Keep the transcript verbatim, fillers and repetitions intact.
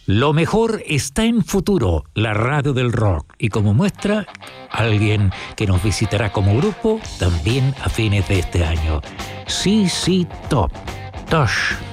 Lo mejor está en Futuro, la radio del rock, y como muestra, alguien que nos visitará como grupo también a fines de este año. C C Top, Tosh.